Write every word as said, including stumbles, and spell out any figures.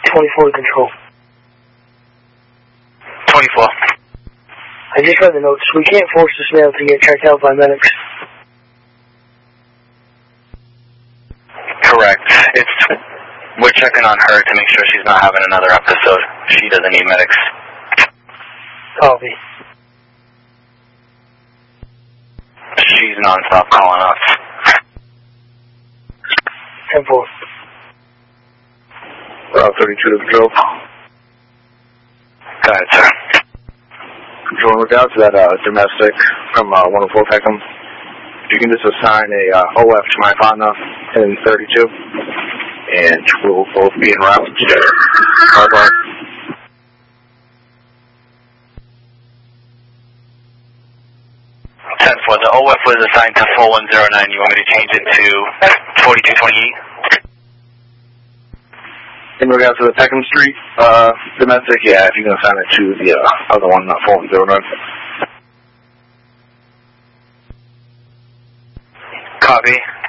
twenty-four control. twenty-four. I just read the notes. We can't force this male to get checked out by medics. Correct. It's we're checking on her to make sure she's not having another episode. She doesn't need medics. Copy. She's non-stop calling us. ten four. Route thirty-two to control. Go ahead, sir. Control, in regard to that uh, domestic from uh, one oh four Peckham, if you can just assign a uh, O F to my partner in thirty-two, and we'll both be en route to Hardline. ten four, the O F was assigned to four one zero nine. You want me to change it to forty-two twenty-eight? In regard to the Peckham Street uh, domestic, yeah, if you can assign it to the uh, other one, not four one zero nine. Copy.